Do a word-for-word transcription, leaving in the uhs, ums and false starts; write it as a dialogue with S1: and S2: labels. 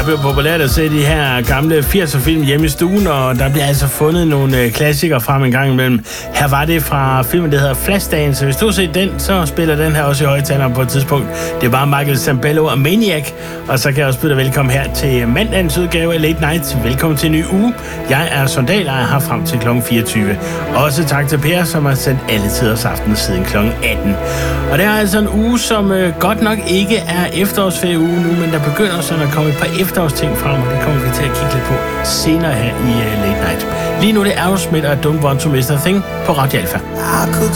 S1: blevet populært at se de her gamle firser film hjemme i stuen, og der bliver altså fundet nogle klassikere frem en gang imellem. Her var det fra filmen, der hedder Flashdance. Hvis du har set den, så spiller den her også i højtaleren på et tidspunkt. Det var Michael Sambello og Maniac, og så kan jeg også byde dig velkommen her til mandagens udgave af Late Night. Velkommen til en ny uge. Jeg er Sondal, og jeg har frem til klokken fireogtyve. Også tak til Per, som har sendt alle tiders aften siden klokken atten. Og det er altså en uge, som øh, godt nok ikke er efterårsferieuge nu, men der begynder sådan at komme et par efterårsting frem, og det kommer vi til at kigge lidt på senere her i uh, Late Night. Lige nu det er Aerosmith og Don't Want to Miss a Thing på Radio Alpha.
S2: I could